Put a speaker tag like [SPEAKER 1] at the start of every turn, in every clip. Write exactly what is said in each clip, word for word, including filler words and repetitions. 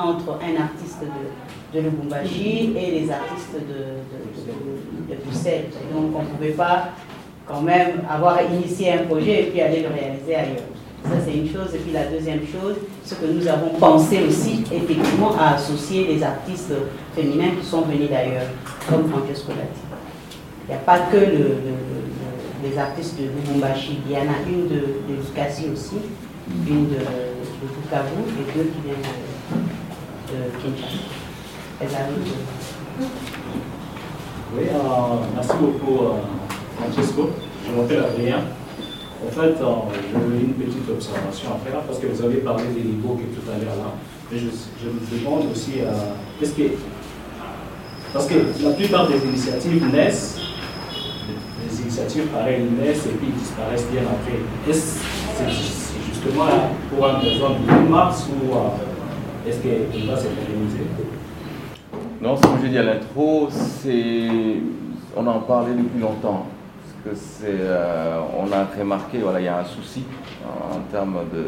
[SPEAKER 1] entre un artiste de, de Lubumbashi et les artistes de, de, de, de Bruxelles. Et donc on ne pouvait pas quand même avoir initié un projet et puis aller le réaliser ailleurs. Ça c'est une chose. Et puis la deuxième chose, c'est que nous avons pensé aussi effectivement à associer les artistes féminins qui sont venus d'ailleurs, comme Francesco l'a dit. Il n'y a pas que le, le, le, les artistes de Lubumbashi, il y en a une de, de Lukasi aussi, une de, de Bukavu et deux qui viennent de, de Kinshasa. Elles arrivent.
[SPEAKER 2] Oui, euh, merci beaucoup euh, Francesco. Je m'appelle Adrien. En fait, euh, j'ai une petite observation à faire parce que vous avez parlé des niveaux tout à l'heure là. Mais je, je me demande aussi, euh, qu'est-ce que. Parce que la plupart des initiatives naissent, des initiatives pareilles naissent et puis disparaissent bien après. Est-ce que c'est justement pour un besoin de mars ou euh, est-ce qu'il va se pérenniser?
[SPEAKER 3] Non, ce que j'ai dit à l'intro, c'est. On en parlait depuis longtemps. Que c'est, euh, on a remarqué, voilà, il y a un souci en, en termes de,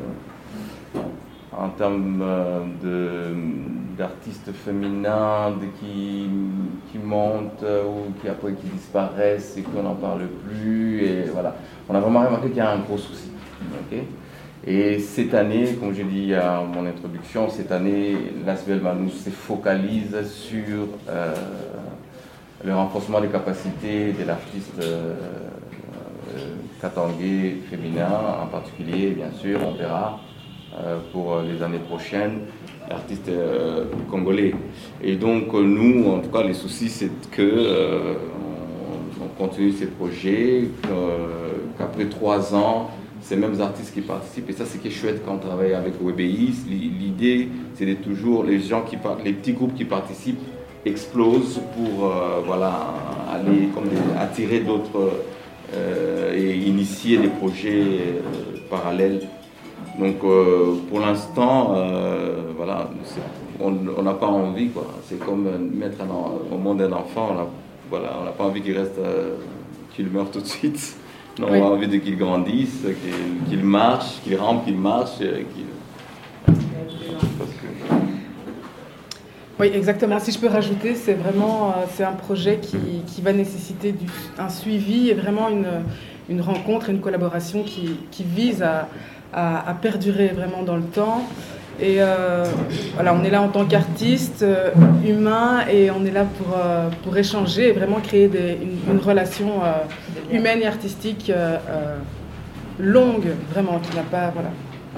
[SPEAKER 3] en termes de d'artistes féminins de, qui qui montent ou qui après qui disparaissent et qu'on n'en parle plus et voilà, on a vraiment remarqué qu'il y a un gros souci. Okay. Et cette année, comme j'ai dit à mon introduction, cette année, l'Asbel Manouche se focalise sur euh, le renforcement des capacités de l'artiste euh, euh, katangais féminin, en particulier, bien sûr, on verra euh, pour les années prochaines, l'artiste euh, congolais. Et donc, nous, en tout cas, les soucis, c'est que euh, on, on continue ces projets, qu'après trois ans, ces mêmes artistes qui participent, et ça, c'est qui est chouette quand on travaille avec Webéis. L'idée, c'est de toujours les gens qui les petits groupes qui participent explose pour euh, voilà, aller comme des, attirer d'autres euh, et initier des projets euh, parallèles. Donc euh, pour l'instant, euh, voilà, on n'a pas envie, quoi. C'est comme mettre un, au monde un enfant, on a, voilà, on n'a pas envie qu'il reste, euh, qu'il meure tout de suite. Non, oui. On a envie de qu'il grandisse, qu'il, qu'il marche, qu'il rampe, qu'il marche, qu'il... Parce que...
[SPEAKER 4] Oui, exactement. Si je peux rajouter, c'est vraiment euh, c'est un projet qui, qui va nécessiter du, un suivi et vraiment une, une rencontre, une collaboration qui, qui vise à, à, à perdurer vraiment dans le temps. Et euh, voilà, on est là en tant qu'artiste euh, humain et on est là pour, euh, pour échanger et vraiment créer des, une, une relation euh, humaine et artistique euh, euh, longue, vraiment, qui n'a pas... Voilà.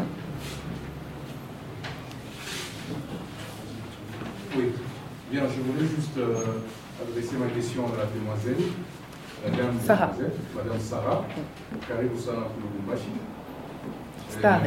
[SPEAKER 5] Oui, bien, je voulais juste euh, adresser ma question à la demoiselle, Madame
[SPEAKER 4] Sarah,
[SPEAKER 5] demoiselle, Madame Sarah, karibu sana Lubumbashi.
[SPEAKER 4] Star.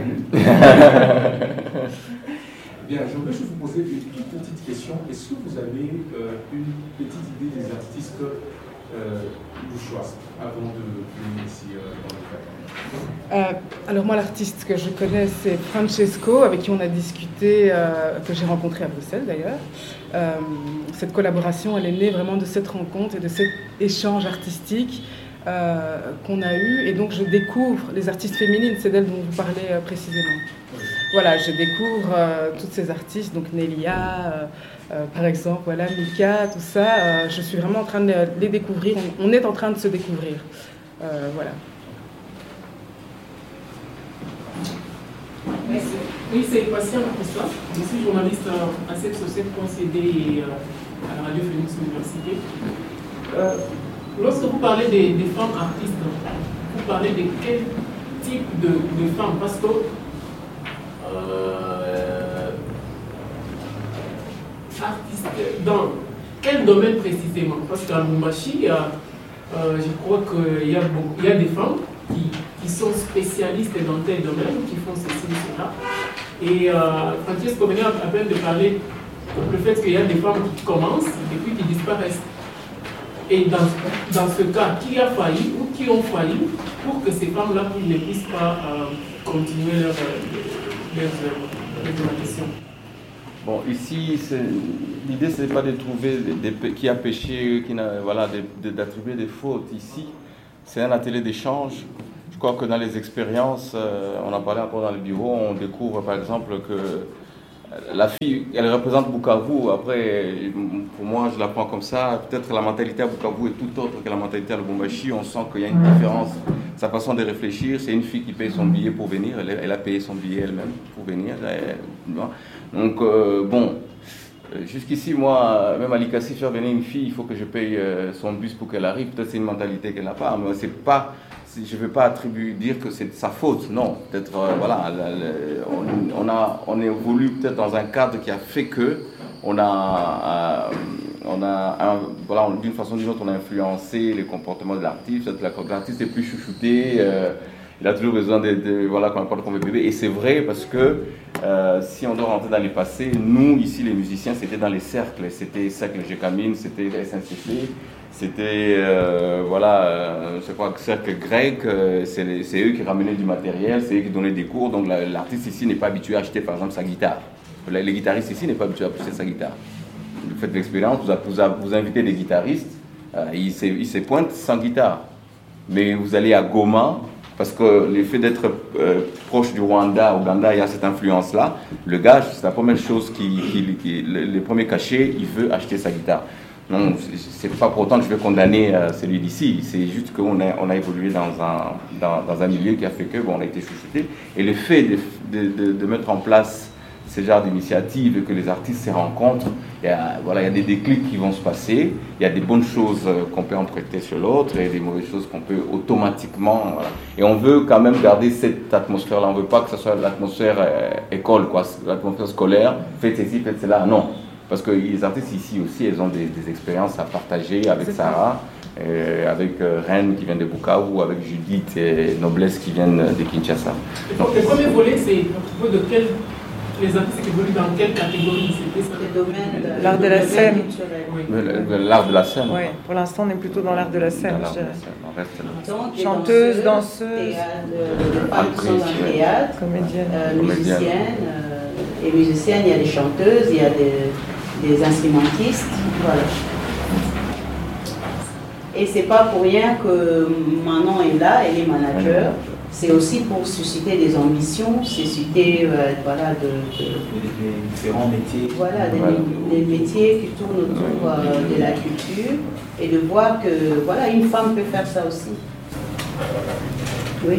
[SPEAKER 5] Bien, je voulais juste vous poser une toute petite question. Est-ce que vous avez euh, une petite idée des artistes euh, louchois avant de venir ici euh, dans le cadre?
[SPEAKER 4] Euh, alors moi, l'artiste que je connais, c'est Francesco, avec qui on a discuté, euh, que j'ai rencontré à Bruxelles d'ailleurs. Euh, cette collaboration, elle est née vraiment de cette rencontre et de cet échange artistique euh, qu'on a eu. Et donc je découvre les artistes féminines, c'est d'elles dont vous parlez euh, précisément. Oui. Voilà, je découvre euh, toutes ces artistes, donc Nelia, euh, euh, par exemple, voilà, Mika, tout ça. Euh, je suis vraiment en train de les découvrir, on, on est en train de se découvrir. Euh, voilà.
[SPEAKER 6] Oui, c'est Patient Christophe. Je suis journaliste à cette société concédée et à la Radio Phoenix Université. Euh, lorsque vous parlez des, des femmes artistes, vous parlez de quel type de, de femmes? Parce que euh, artiste, dans quel domaine précisément? Parce qu'à Lubumbashi, euh, je crois qu'il y, y a des femmes qui, qui sont spécialistes dans tel domaine, qui font ceci et cela. Et euh, Francesco venait à peine de parler le fait qu'il y a des femmes qui commencent et puis qui disparaissent. Et dans, dans ce cas, qui a failli ou qui ont failli pour que ces femmes-là ne puissent pas euh, continuer leur, leur, leur, leur question?
[SPEAKER 3] Bon, ici, l'idée, ce n'est pas de trouver des, des, qui a péché, qui n'a, voilà, d'attribuer des fautes. Ici, c'est un atelier d'échange. Je crois que dans les expériences, euh, on en parlait encore dans le bureau, on découvre par exemple que la fille, elle représente Bukavu. Après, pour moi, je la prends comme ça. Peut-être la mentalité à Bukavu est tout autre que la mentalité à Lubumbashi. On sent qu'il y a une différence. Sa façon de réfléchir, c'est une fille qui paye son billet pour venir. Elle, elle a payé son billet elle-même pour venir. Elle, donc, euh, bon, jusqu'ici, moi, même à l'Ikassi, faire venir une fille, il faut que je paye son bus pour qu'elle arrive. Peut-être c'est une mentalité qu'elle n'a pas, mais c'est pas... Je ne veux pas attribuer, dire que c'est de sa faute, non. Peut-être, euh, voilà, le, le, on, on, a, on évolue peut-être dans un cadre qui a fait que on a, euh, on a un, voilà, d'une façon ou d'une autre, on a influencé les comportements de l'artiste. Peut-être l'artiste est plus chouchouté, euh, il a toujours besoin de, de voilà, qu'on apporte comme bébé. Et c'est vrai parce que euh, si on doit rentrer dans les passés, nous, ici, les musiciens, c'était dans les cercles. C'était Cercle Gécamine, c'était S N C C. C'était, euh, voilà, euh, c'est quoi, cercle grec, euh, c'est eux qui ramenaient du matériel, c'est eux qui donnaient des cours. Donc l'artiste ici n'est pas habitué à acheter, par exemple, sa guitare. Les, les guitaristes ici n'est pas habitué à acheter sa guitare. Vous faites l'expérience, vous, vous, vous invitez des guitaristes, euh, ils, se, ils se pointent sans guitare. Mais vous allez à Goma, parce que le fait d'être euh, proche du Rwanda, Ouganda, il y a cette influence-là. Le gars, c'est la première chose, qui, qui, qui, le, le premier cachet, il veut acheter sa guitare. Non, c'est pas pour autant que je vais condamner euh, celui d'ici, c'est juste qu'on a, on a évolué dans un, dans, dans un milieu qui a fait que bon, on a été chouchouté. Et le fait de, de, de, de mettre en place ce genre d'initiative et que les artistes se rencontrent, il y a, voilà, il y a des déclics qui vont se passer, il y a des bonnes choses qu'on peut emprunter sur l'autre et des mauvaises choses qu'on peut automatiquement... Voilà. Et on veut quand même garder cette atmosphère-là, on ne veut pas que ce soit l'atmosphère euh, école, quoi, l'atmosphère scolaire, faites ceci, faites cela, non. Parce que les artistes ici aussi, elles ont des, des expériences à partager avec Sarah, euh, avec euh, Rennes qui vient de Bukavu, avec Judith et Noblesse qui viennent de Kinshasa.
[SPEAKER 6] Donc, le premier volet, c'est à propos de quel, les artistes qui évoluent dans quelle catégorie? C'était ça?
[SPEAKER 1] Le domaine de
[SPEAKER 7] l'art de la scène.
[SPEAKER 6] Oui.
[SPEAKER 3] L'art de la scène.
[SPEAKER 7] Oui, pour l'instant, on est plutôt dans l'art de la scène.
[SPEAKER 3] L'art de la scène. On reste là.
[SPEAKER 1] Donc,
[SPEAKER 7] chanteuse, danseuse,
[SPEAKER 1] actrice, théâtre,
[SPEAKER 7] comédienne,
[SPEAKER 1] euh, musicienne. Euh, et musicienne, il y a des chanteuses, il y a des... des instrumentistes, voilà. Et c'est pas pour rien que Manon est là, elle est manager. C'est aussi pour susciter des ambitions, susciter euh, voilà, de, de,
[SPEAKER 8] des différents métiers.
[SPEAKER 1] Voilà, des, voilà. des métiers qui tournent autour euh, de la culture et de voir que voilà, une femme peut faire ça aussi. Oui.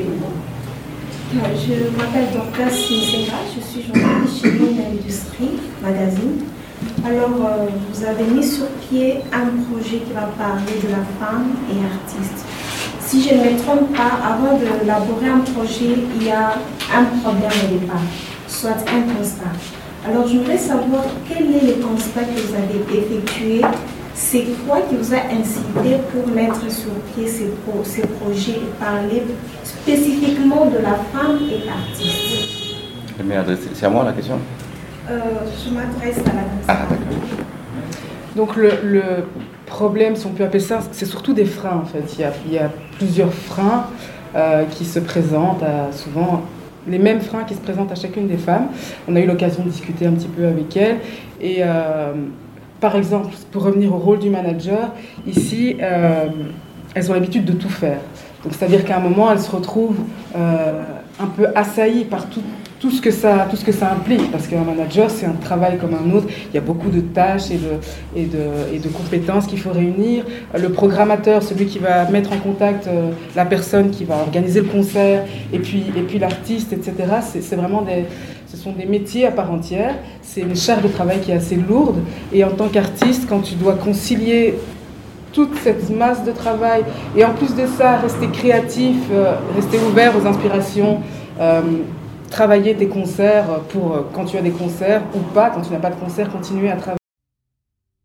[SPEAKER 9] Je m'appelle Dorcas Sinsera, je suis journaliste chez Mine Industrie Magazine. Alors, euh, vous avez mis sur pied un projet qui va parler de la femme et artiste. Si je ne me trompe pas, avant d'élaborer un projet, il y a un problème au départ, soit un constat. Alors, je voudrais savoir quel est le constat que vous avez effectué, c'est quoi qui vous a incité pour mettre sur pied ces, pro ces projets et parler spécifiquement de la femme et l'artiste.
[SPEAKER 3] C'est à moi la question?
[SPEAKER 9] Euh, je m'adresse à la personne.
[SPEAKER 3] Ah, d'accord.
[SPEAKER 4] Donc le, le problème, si on peut appeler ça, c'est surtout des freins en fait. Il y a, il y a plusieurs freins euh, qui se présentent, à, souvent les mêmes freins qui se présentent à chacune des femmes. On a eu l'occasion de discuter un petit peu avec elles. Et euh, par exemple, pour revenir au rôle du manager, ici, euh, elles ont l'habitude de tout faire. Donc c'est-à-dire qu'à un moment, elles se retrouvent euh, un peu assaillies par tout. Tout ce, que ça, tout ce que ça implique, parce qu'un manager, c'est un travail comme un autre. Il y a beaucoup de tâches et de, et de, et de compétences qu'il faut réunir. Le programmateur, celui qui va mettre en contact euh, la personne qui va organiser le concert, et puis, et puis l'artiste, et cetera. C'est vraiment des, ce sont des métiers à part entière. C'est une charge de travail qui est assez lourde. Et en tant qu'artiste, quand tu dois concilier toute cette masse de travail, et en plus de ça, rester créatif, euh, rester ouvert aux inspirations, euh, travailler tes concerts pour quand tu as des concerts ou pas, quand tu n'as pas de concert, continuer à travailler.